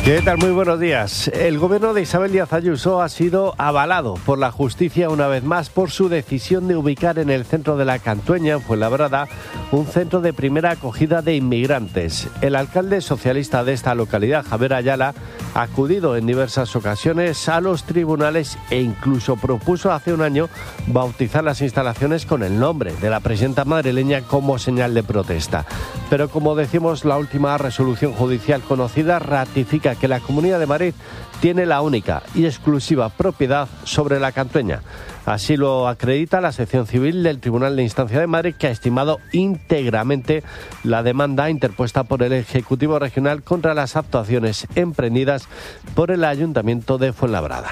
¿Qué tal? Muy buenos días. El gobierno de Isabel Díaz Ayuso ha sido avalado por la justicia una vez más por su decisión de ubicar en el centro de la Cantueña, en Fuenlabrada, un centro de primera acogida de inmigrantes. El alcalde socialista de esta localidad, Javier Ayala, ha acudido en diversas ocasiones a los tribunales e incluso propuso hace un año bautizar las instalaciones con el nombre de la presidenta madrileña como señal de protesta. Pero como decimos, la última resolución judicial conocida ratifica que la Comunidad de Madrid tiene la única y exclusiva propiedad sobre la Cantueña. Así lo acredita la sección civil del Tribunal de Instancia de Madrid, que ha estimado íntegramente la demanda interpuesta por el Ejecutivo Regional contra las actuaciones emprendidas por el Ayuntamiento de Fuenlabrada.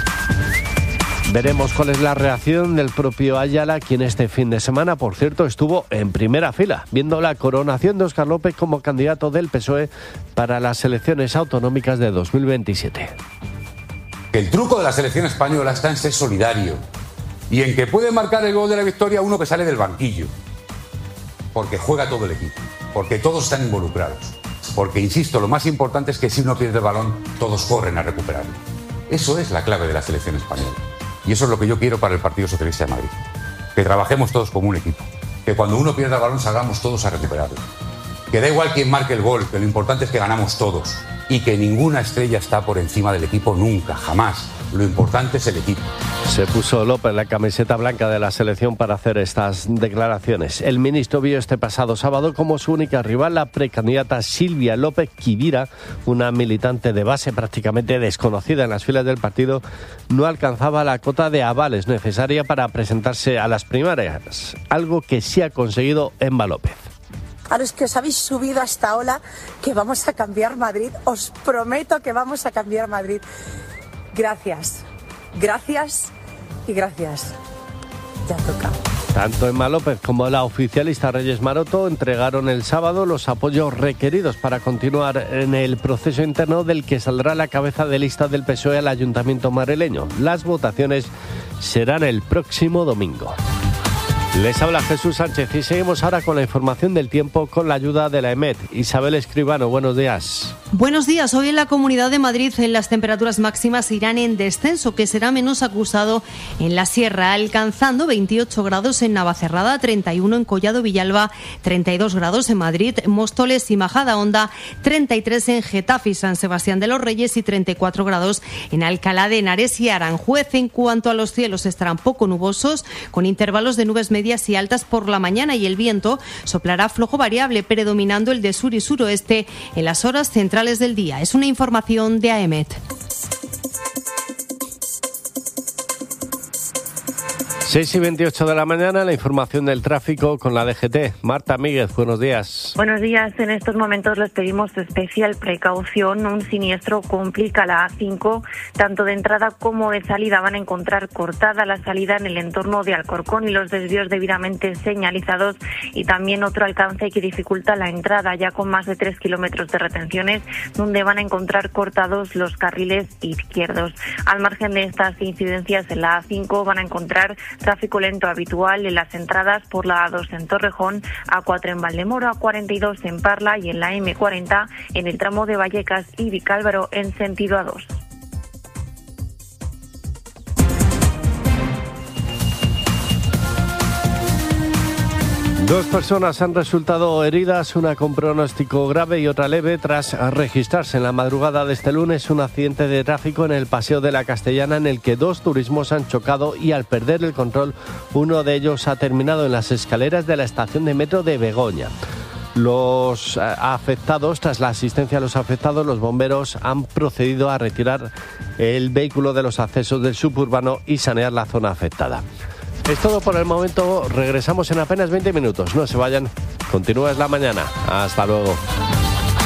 Veremos cuál es la reacción del propio Ayala, quien este fin de semana, por cierto, estuvo en primera fila, viendo la coronación de Óscar López como candidato del PSOE para las elecciones autonómicas de 2027. El truco de la selección española está en ser solidario y en que puede marcar el gol de la victoria uno que sale del banquillo, porque juega todo el equipo, porque todos están involucrados, porque, insisto, lo más importante es que si uno pierde el balón, todos corren a recuperarlo. Eso es la clave de la selección española. Y eso es lo que yo quiero para el Partido Socialista de Madrid. Que trabajemos todos como un equipo. Que cuando uno pierda el balón salgamos todos a recuperarlo. Que da igual quién marque el gol, que lo importante es que ganamos todos. Y que ninguna estrella está por encima del equipo nunca, jamás. Lo importante es el equipo. Se puso López la camiseta blanca de la selección para hacer estas declaraciones. El ministro vio este pasado sábado como su única rival, la precandidata Silvia López Quivira, una militante de base prácticamente desconocida en las filas del partido, no alcanzaba la cota de avales necesaria para presentarse a las primarias, algo que sí ha conseguido Emma López. A los que os habéis subido a esta ola, que vamos a cambiar Madrid, os prometo que vamos a cambiar Madrid. Gracias, gracias y gracias. Ya toca. Tanto Emma López como la oficialista Reyes Maroto entregaron el sábado los apoyos requeridos para continuar en el proceso interno del que saldrá la cabeza de lista del PSOE al Ayuntamiento madrileño. Las votaciones serán el próximo domingo. Les habla Jesús Sánchez y seguimos ahora con la información del tiempo con la ayuda de la EMET. Isabel Escribano, buenos días. Buenos días. Hoy en la Comunidad de Madrid las temperaturas máximas irán en descenso, que será menos acusado en la sierra, alcanzando 28 grados en Navacerrada, 31 en Collado Villalba, 32 grados en Madrid, Móstoles y Majadahonda, 33 en Getafe y San Sebastián de los Reyes y 34 grados en Alcalá de Henares y Aranjuez. En cuanto a los cielos, estarán poco nubosos, con intervalos de nubes medias y altas por la mañana, y el viento soplará flojo variable, predominando el de sur y suroeste en las horas centrales del día. Es una información de AEMET. 6:28 de la mañana, la información del tráfico con la DGT. Marta Míguez, buenos días. Buenos días. En estos momentos les pedimos especial precaución. Un siniestro complica la A5. Tanto de entrada como de salida van a encontrar cortada la salida en el entorno de Alcorcón y los desvíos debidamente señalizados, y también otro alcance que dificulta la entrada, ya con más de 3 kilómetros de retenciones, donde van a encontrar cortados los carriles izquierdos. Al margen de estas incidencias, en la A5 van a encontrar tráfico lento habitual en las entradas por la A2 en Torrejón, A4 en Valdemoro, A42 en Parla y en la M40 en el tramo de Vallecas y Vicálvaro en sentido A2. Dos personas han resultado heridas, una con pronóstico grave y otra leve, tras registrarse en la madrugada de este lunes un accidente de tráfico en el Paseo de la Castellana, en el que dos turismos han chocado y, al perder el control, uno de ellos ha terminado en las escaleras de la estación de metro de Begoña. Los afectados, tras la asistencia a los afectados, los bomberos han procedido a retirar el vehículo de los accesos del suburbano y sanear la zona afectada. Es todo por el momento. Regresamos en apenas 20 minutos. No se vayan. Continúa Es la Mañana. Hasta luego.